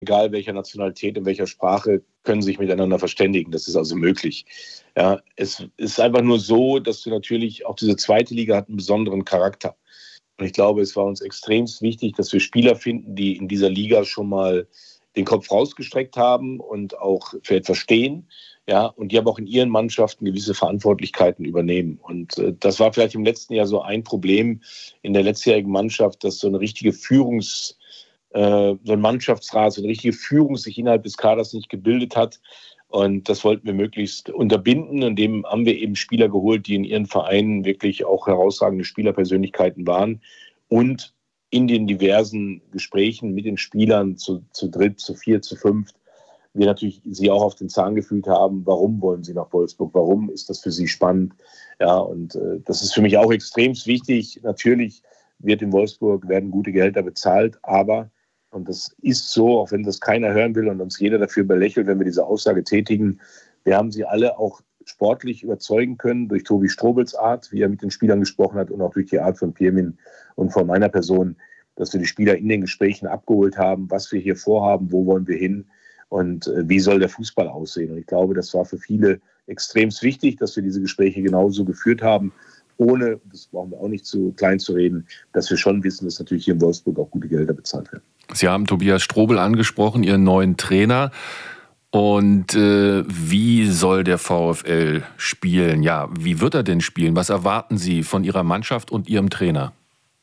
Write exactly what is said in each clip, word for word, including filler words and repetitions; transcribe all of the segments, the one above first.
egal welcher Nationalität und welcher Sprache, können sich miteinander verständigen. Das ist also möglich. Ja, es ist einfach nur so, dass du natürlich, auch diese zweite Liga hat einen besonderen Charakter. Und ich glaube, es war uns extrem wichtig, dass wir Spieler finden, die in dieser Liga schon mal den Kopf rausgestreckt haben und auch für etwas stehen. Ja, und die aber auch in ihren Mannschaften gewisse Verantwortlichkeiten übernehmen. Und äh, das war vielleicht im letzten Jahr so ein Problem in der letztjährigen Mannschaft, dass so eine richtige Führungs- so ein Mannschaftsrat, so eine richtige Führung sich innerhalb des Kaders nicht gebildet hat. Und das wollten wir möglichst unterbinden. Und dem haben wir eben Spieler geholt, die in ihren Vereinen wirklich auch herausragende Spielerpersönlichkeiten waren. Und in den diversen Gesprächen mit den Spielern zu, zu dritt, zu vier, zu fünft, wir natürlich sie auch auf den Zahn gefühlt haben, warum wollen sie nach Wolfsburg, warum ist das für sie spannend. Ja, und äh, das ist für mich auch extrem wichtig. Natürlich wird in Wolfsburg, werden gute Gehälter bezahlt, aber und das ist so, auch wenn das keiner hören will und uns jeder dafür belächelt, wenn wir diese Aussage tätigen. Wir haben sie alle auch sportlich überzeugen können durch Tobi Strobels Art, wie er mit den Spielern gesprochen hat und auch durch die Art von Pirmin und von meiner Person, dass wir die Spieler in den Gesprächen abgeholt haben, was wir hier vorhaben, wo wollen wir hin und äh, wie soll der Fußball aussehen. Und ich glaube, das war für viele extrem wichtig, dass wir diese Gespräche genauso geführt haben, ohne, das brauchen wir auch nicht zu klein zu reden, dass wir schon wissen, dass natürlich hier in Wolfsburg auch gute Gelder bezahlt werden. Sie haben Tobias Strobel angesprochen, Ihren neuen Trainer. Und äh, wie soll der VfL spielen? Ja, wie wird er denn spielen? Was erwarten Sie von Ihrer Mannschaft und Ihrem Trainer?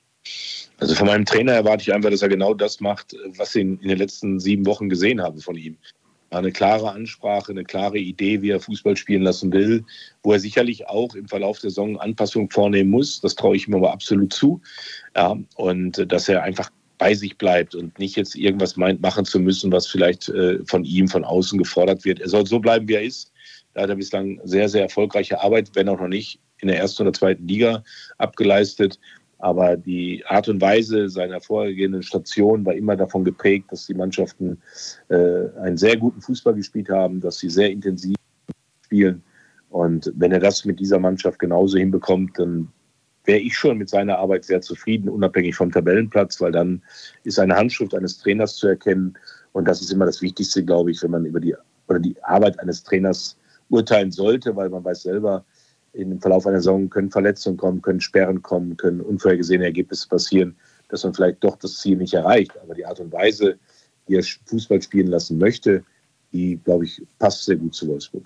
Also von meinem Trainer erwarte ich einfach, dass er genau das macht, was Sie in den letzten sieben Wochen gesehen haben von ihm. Eine klare Ansprache, eine klare Idee, wie er Fußball spielen lassen will, wo er sicherlich auch im Verlauf der Saison Anpassungen vornehmen muss. Das traue ich ihm aber absolut zu. Ja, und dass er einfach bei sich bleibt und nicht jetzt irgendwas meint, machen zu müssen, was vielleicht äh, von ihm von außen gefordert wird. Er soll so bleiben, wie er ist. Da hat er bislang sehr, sehr erfolgreiche Arbeit, wenn auch noch nicht in der ersten oder zweiten Liga abgeleistet. Aber die Art und Weise seiner vorhergehenden Station war immer davon geprägt, dass die Mannschaften äh, einen sehr guten Fußball gespielt haben, dass sie sehr intensiv spielen. Und wenn er das mit dieser Mannschaft genauso hinbekommt, dann wäre ich schon mit seiner Arbeit sehr zufrieden, unabhängig vom Tabellenplatz, weil dann ist eine Handschrift eines Trainers zu erkennen. Und das ist immer das Wichtigste, glaube ich, wenn man über die, oder die Arbeit eines Trainers urteilen sollte, weil man weiß selber, im Verlauf einer Saison können Verletzungen kommen, können Sperren kommen, können unvorhergesehene Ergebnisse passieren, dass man vielleicht doch das Ziel nicht erreicht. Aber die Art und Weise, wie er Fußball spielen lassen möchte, die, glaube ich, passt sehr gut zu Wolfsburg.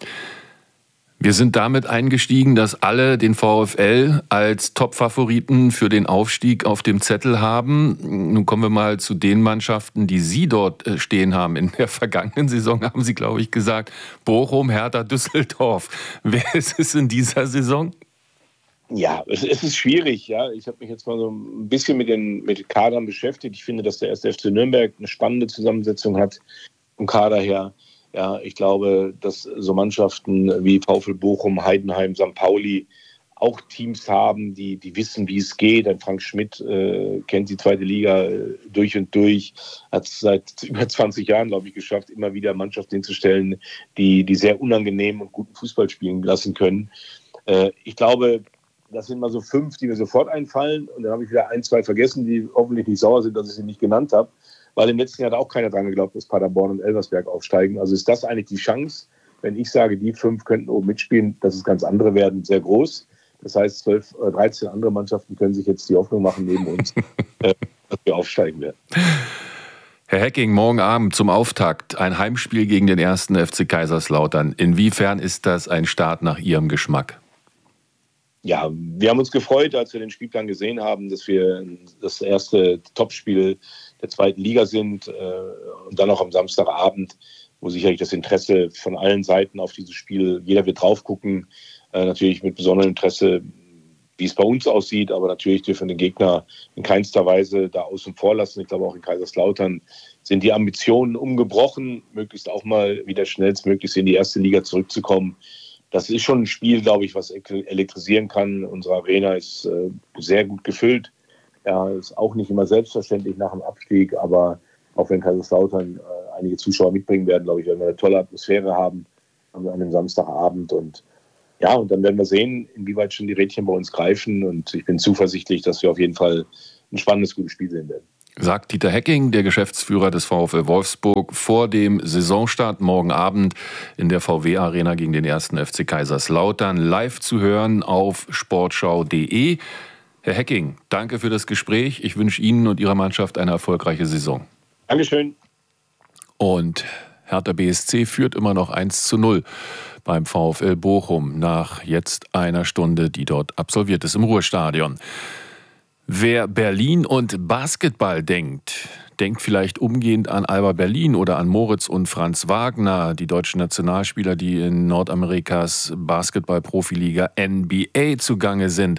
Wir sind damit eingestiegen, dass alle den VfL als Top-Favoriten für den Aufstieg auf dem Zettel haben. Nun kommen wir mal zu den Mannschaften, die Sie dort stehen haben. In der vergangenen Saison haben Sie, glaube ich, gesagt, Bochum, Hertha, Düsseldorf. Wer ist es in dieser Saison? Ja, es, es ist schwierig. Ja, ich habe mich jetzt mal so ein bisschen mit den mit Kadern beschäftigt. Ich finde, dass der erste F C Nürnberg eine spannende Zusammensetzung hat vom Kader her. Ja, ich glaube, dass so Mannschaften wie VfL Bochum, Heidenheim, Sankt Pauli auch Teams haben, die, die wissen, wie es geht. Ein Frank Schmidt äh, kennt die zweite Liga äh, durch und durch, hat es seit über zwanzig Jahren, glaube ich, geschafft, immer wieder Mannschaften hinzustellen, die, die sehr unangenehm und guten Fußball spielen lassen können. Äh, ich glaube, das sind mal so fünf, die mir sofort einfallen. Und dann habe ich wieder ein, zwei vergessen, die hoffentlich nicht sauer sind, dass ich sie nicht genannt habe. Weil im letzten Jahr hat auch keiner dran geglaubt, dass Paderborn und Elversberg aufsteigen. Also ist das eigentlich die Chance, wenn ich sage, die fünf könnten oben mitspielen, dass es ganz andere werden, sehr groß. Das heißt, zwölf oder dreizehn andere Mannschaften können sich jetzt die Hoffnung machen neben uns, dass wir aufsteigen werden. Herr Hecking, morgen Abend zum Auftakt ein Heimspiel gegen den ersten F C Kaiserslautern. Inwiefern ist das ein Start nach Ihrem Geschmack? Ja, wir haben uns gefreut, als wir den Spielplan gesehen haben, dass wir das erste Topspiel der zweiten Liga sind äh, und dann auch am Samstagabend, wo sicherlich das Interesse von allen Seiten auf dieses Spiel, jeder wird drauf gucken, äh, natürlich mit besonderem Interesse, wie es bei uns aussieht, aber natürlich dürfen den Gegner in keinster Weise da außen vor lassen. Ich glaube, auch in Kaiserslautern sind die Ambitionen umgebrochen, möglichst auch mal wieder schnellstmöglich in die erste Liga zurückzukommen. Das ist schon ein Spiel, glaube ich, was elektrisieren kann. Unsere Arena ist äh, sehr gut gefüllt. Ja, ist auch nicht immer selbstverständlich nach dem Abstieg, aber auch wenn Kaiserslautern äh, einige Zuschauer mitbringen werden, glaube ich, werden wir eine tolle Atmosphäre haben an einem Samstagabend. Und ja, und dann werden wir sehen, inwieweit schon die Rädchen bei uns greifen. Und ich bin zuversichtlich, dass wir auf jeden Fall ein spannendes, gutes Spiel sehen werden. Sagt Dieter Hecking, der Geschäftsführer des VfL Wolfsburg, vor dem Saisonstart morgen Abend in der V W-Arena gegen den ersten F C Kaiserslautern. Live zu hören auf sportschau punkt de. Herr Hecking, danke für das Gespräch. Ich wünsche Ihnen und Ihrer Mannschaft eine erfolgreiche Saison. Dankeschön. Und Hertha B S C führt immer noch eins zu null beim VfL Bochum nach jetzt einer Stunde, die dort absolviert ist im Ruhrstadion. Wer Berlin und Basketball denkt, denkt vielleicht umgehend an Alba Berlin oder an Moritz und Franz Wagner, die deutschen Nationalspieler, die in Nordamerikas Basketball-Profiliga N B A zugange sind.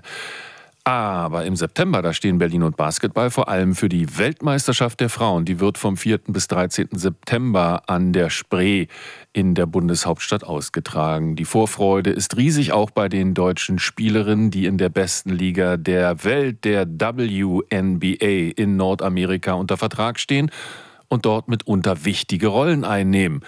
Aber im September, da stehen Berlin und Basketball vor allem für die Weltmeisterschaft der Frauen. Die wird vom vierten bis dreizehnten September an der Spree in der Bundeshauptstadt ausgetragen. Die Vorfreude ist riesig, auch bei den deutschen Spielerinnen, die in der besten Liga der Welt, der W N B A in Nordamerika, unter Vertrag stehen und dort mitunter wichtige Rollen einnehmen.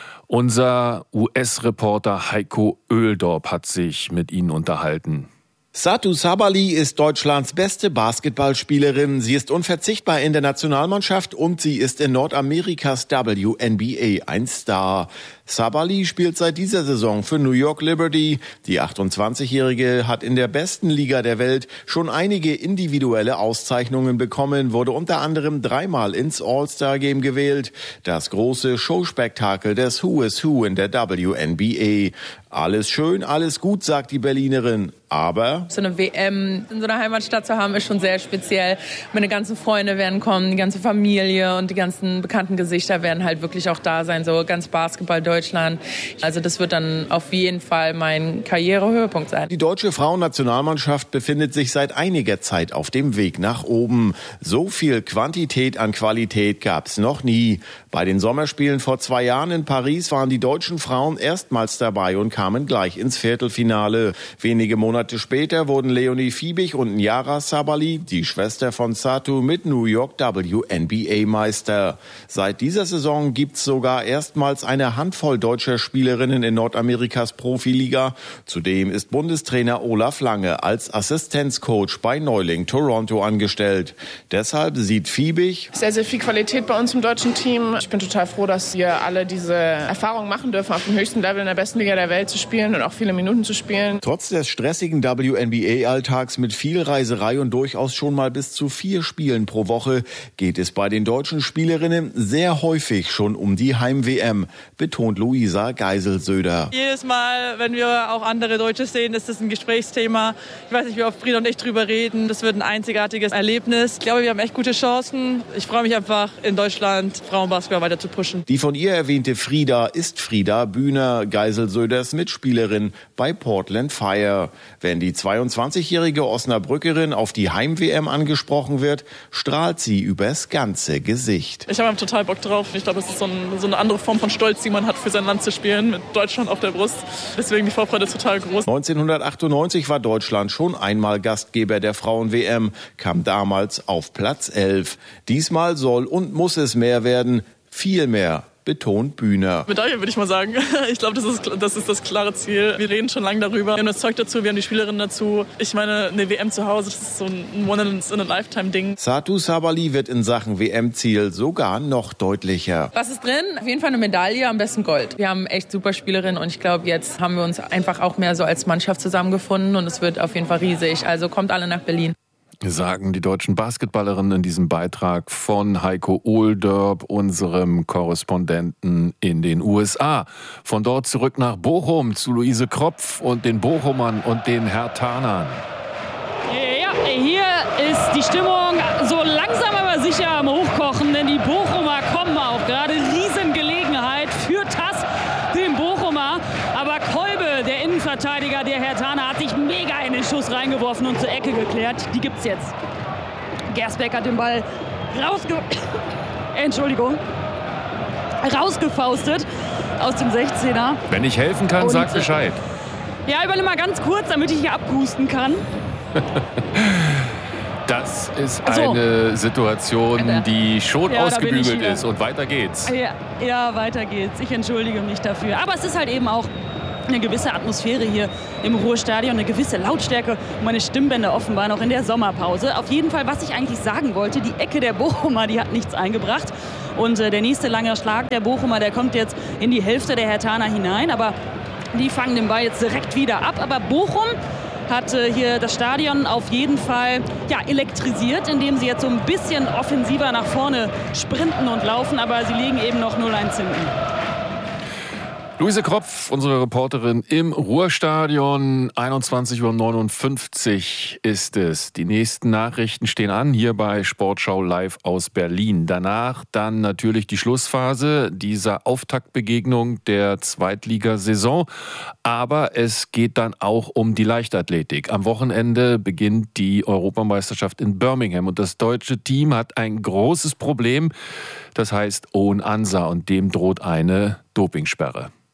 Unser U S-Reporter Heiko Oeldorp hat sich mit ihnen unterhalten. Satou Sabally ist Deutschlands beste Basketballspielerin. Sie ist unverzichtbar in der Nationalmannschaft und sie ist in Nordamerikas W N B A ein Star. Sabally spielt seit dieser Saison für New York Liberty. Die achtundzwanzigjährige hat in der besten Liga der Welt schon einige individuelle Auszeichnungen bekommen, wurde unter anderem dreimal ins All-Star-Game gewählt. Das große Showspektakel des Who is Who in der W N B A. Alles schön, alles gut, sagt die Berlinerin. Aber so eine W M in so einer Heimatstadt zu haben, ist schon sehr speziell. Meine ganzen Freunde werden kommen, die ganze Familie und die ganzen bekannten Gesichter werden halt wirklich auch da sein. So ganz Basketball Deutschland. Also das wird dann auf jeden Fall mein Karrierehöhepunkt sein. Die deutsche Frauennationalmannschaft befindet sich seit einiger Zeit auf dem Weg nach oben. So viel Quantität an Qualität gab es noch nie. Bei den Sommerspielen vor zwei Jahren in Paris waren die deutschen Frauen erstmals dabei und kamen gleich ins Viertelfinale. Wenige Monate später wurden Leonie Fiebig und Nyara Sabally, die Schwester von Satou, mit New York W N B A Meister. Seit dieser Saison gibt's sogar erstmals eine Handvoll deutscher Spielerinnen in Nordamerikas Profiliga. Zudem ist Bundestrainer Olaf Lange als Assistenzcoach bei Neuling Toronto angestellt. Deshalb sieht Fiebig sehr, sehr viel Qualität bei uns im deutschen Team. Ich bin total froh, dass wir alle diese Erfahrung machen dürfen, auf dem höchsten Level in der besten Liga der Welt zu spielen und auch viele Minuten zu spielen. Trotz des stressigen W N B A-Alltags mit viel Reiserei und durchaus schon mal bis zu vier Spielen pro Woche geht es bei den deutschen Spielerinnen sehr häufig schon um die Heim-W M, betont Luisa Geisel-Söder. Jedes Mal, wenn wir auch andere Deutsche sehen, ist das ein Gesprächsthema. Ich weiß nicht, wie oft Frieda und ich drüber reden. Das wird ein einzigartiges Erlebnis. Ich glaube, wir haben echt gute Chancen. Ich freue mich einfach, in Deutschland Frauenbasketball weiter zu pushen. Die von ihr erwähnte Frieda ist Frieda Bühner, Geisel-Söders Mitspielerin bei Portland Fire. Wenn die zweiundzwanzigjährige Osnabrückerin auf die Heim-W M angesprochen wird, strahlt sie übers ganze Gesicht. Ich habe total Bock drauf. Ich glaube, es ist so, ein, so eine andere Form von Stolz, die man hat, für sein Land zu spielen, mit Deutschland auf der Brust. Deswegen die Vorfreude ist total groß. neunzehnhundertachtundneunzig war Deutschland schon einmal Gastgeber der Frauen-W M, kam damals auf Platz elf. Diesmal soll und muss es mehr werden, viel mehr, betont Bühner. Medaille, würde ich mal sagen. Ich glaube, das ist, das ist das klare Ziel. Wir reden schon lange darüber. Wir haben das Zeug dazu, wir haben die Spielerinnen dazu. Ich meine, eine W M zu Hause, das ist so ein One-in-a-Lifetime-Ding. Satou Sabally wird in Sachen W M-Ziel sogar noch deutlicher. Was ist drin? Auf jeden Fall eine Medaille, am besten Gold. Wir haben echt super Spielerinnen und ich glaube, jetzt haben wir uns einfach auch mehr so als Mannschaft zusammengefunden und es wird auf jeden Fall riesig. Also kommt alle nach Berlin. Sagen die deutschen Basketballerinnen in diesem Beitrag von Heiko Oeldorp, unserem Korrespondenten in den U S A. Von dort zurück nach Bochum zu Luise Kropf und den Bochumern und den Herthanern. Ja, hier ist die Stimmung so langsam aber sicher am Hochkochen, denn die Bochumer kommen auch gerade. Riesengelegenheit für T A S, den Bochumer. Aber Kolbe, der Innenverteidiger der Herthaner, hat sich mega in den Schuss reingeworfen und zur Ecke geklärt. Die gibt's jetzt. Gersbeck hat den Ball rausge... Entschuldigung. rausgefaustet aus dem sechzehner. Wenn ich helfen kann, und, sag Bescheid. Ja, übernimm mal ganz kurz, damit ich hier abhusten kann. Das ist eine Situation, die schon ja, ausgebügelt ist. Und weiter geht's. Ja, ja, weiter geht's. Ich entschuldige mich dafür. Aber es ist halt eben auch eine gewisse Atmosphäre hier im Ruhrstadion, eine gewisse Lautstärke und meine Stimmbänder offenbar noch in der Sommerpause. Auf jeden Fall, was ich eigentlich sagen wollte, die Ecke der Bochumer, die hat nichts eingebracht. Und äh, der nächste lange Schlag der Bochumer, der kommt jetzt in die Hälfte der Herthaner hinein. Aber die fangen den Ball jetzt direkt wieder ab. Aber Bochum hat äh, hier das Stadion auf jeden Fall ja, elektrisiert, indem sie jetzt so ein bisschen offensiver nach vorne sprinten und laufen. Aber sie liegen eben noch null eins hinten. Luise Kropf, unsere Reporterin im Ruhrstadion. einundzwanzig Uhr neunundfünfzig ist es. Die nächsten Nachrichten stehen an, hier bei Sportschau live aus Berlin. Danach dann natürlich die Schlussphase dieser Auftaktbegegnung der Zweitligasaison. Aber es geht dann auch um die Leichtathletik. Am Wochenende beginnt die Europameisterschaft in Birmingham. Und das deutsche Team hat ein großes Problem. Das heißt Owen Ansa, und dem droht eine Dopingsperre.